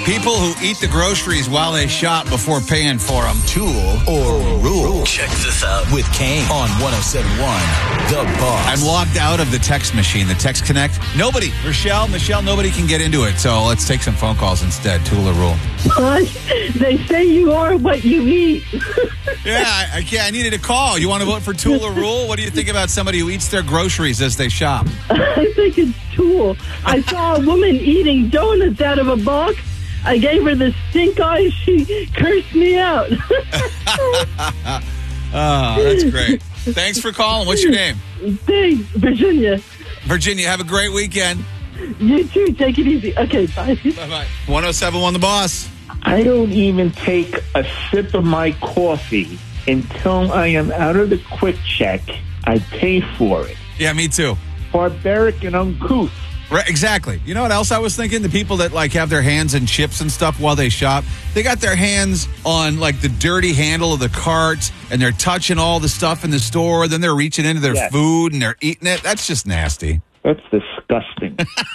People who eat the groceries while they shop before paying for them. Tool or rule. Check this out. With Kane on 107.1 The Boss. I'm logged out of the text machine, the Text Connect. Nobody, Michelle, nobody can get into it. So let's take some phone calls instead. Tool or rule. They say you are what you eat. Yeah, I needed a call. You want to vote for Tool or rule? What do you think about somebody who eats their groceries as they shop? I think it's Tool. I saw a woman eating donuts out of a box. I gave her the stink eye. She cursed me out. Oh, that's great. Thanks for calling. What's your name? Thanks, Virginia. Virginia, have a great weekend. You too. Take it easy. Okay, bye. Bye-bye. 107.1 The Boss. I don't even take a sip of my coffee until I am out of the Quick Check. I pay for it. Yeah, me too. Barbaric and uncouth. Right, exactly. You know what else I was thinking? The people that have their hands in chips and stuff while they shop, they got their hands on the dirty handle of the cart and they're touching all the stuff in the store. Then they're reaching into their food and they're eating it. That's just nasty. That's disgusting.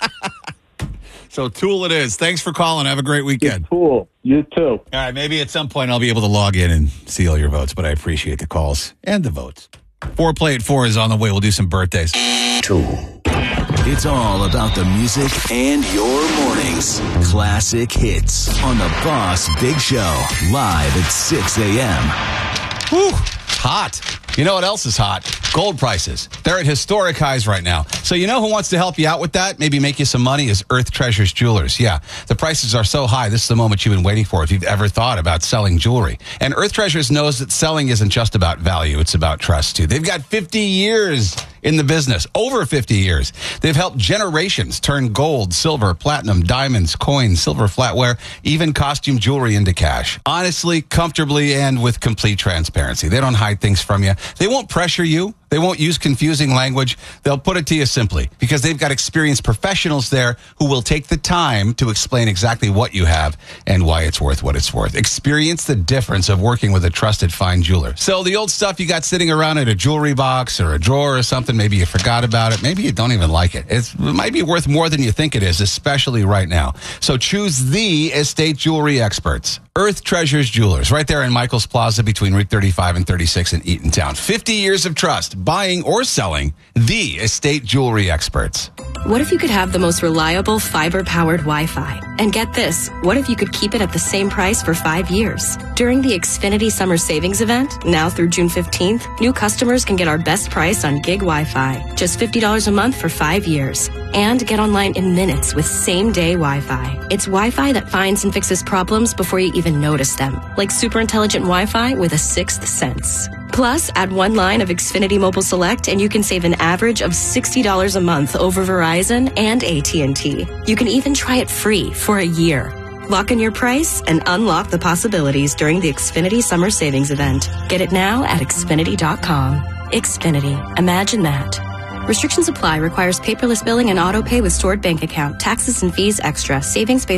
So Tool it is. Thanks for calling. Have a great weekend. Tool. You too. All right. Maybe at some point I'll be able to log in and see all your votes, but I appreciate the calls and the votes. 4Play at 4 is on the way. We'll do some birthdays. Tool. It's all about the music and your mornings. Classic hits on The Boss Big Show. Live at 6 a.m. Whew. Hot. You know what else is hot? Gold prices. They're at historic highs right now. So you know who wants to help you out with that? Maybe make you some money is Earth Treasures Jewelers. Yeah, the prices are so high. This is the moment you've been waiting for if you've ever thought about selling jewelry. And Earth Treasures knows that selling isn't just about value. It's about trust, too. They've got 50 years in the business, over 50 years. They've helped generations turn gold, silver, platinum, diamonds, coins, silver flatware, even costume jewelry into cash. Honestly, comfortably, and with complete transparency. They don't hide things from you. They won't pressure you. They won't use confusing language. They'll put it to you simply because they've got experienced professionals there who will take the time to explain exactly what you have and why it's worth what it's worth. Experience the difference of working with a trusted fine jeweler. So the old stuff you got sitting around in a jewelry box or a drawer or something, maybe you forgot about it. Maybe you don't even like it. It might be worth more than you think it is, especially right now. So choose the estate jewelry experts. Earth Treasures Jewelers, right there in Michael's Plaza between Route 35 and 36 in Eatontown. 50 years of trust, buying or selling, the estate jewelry experts. What if you could have the most reliable fiber-powered Wi-Fi? And get this, what if you could keep it at the same price for 5 years? During the Xfinity Summer Savings Event, now through June 15th, new customers can get our best price on gig Wi-Fi. Just $50 a month for 5 years. And get online in minutes with same-day Wi-Fi. It's Wi-Fi that finds and fixes problems before you even notice them. Like super intelligent Wi-Fi with a sixth sense. Plus, add one line of Xfinity Mobile Select and you can save an average of $60 a month over Verizon and AT&T. You can even try it free for a year. Lock in your price and unlock the possibilities during the Xfinity Summer Savings Event. Get it now at Xfinity.com. Xfinity. Imagine that. Restrictions apply. Requires paperless billing and auto pay with stored bank account. Taxes and fees extra. Savings based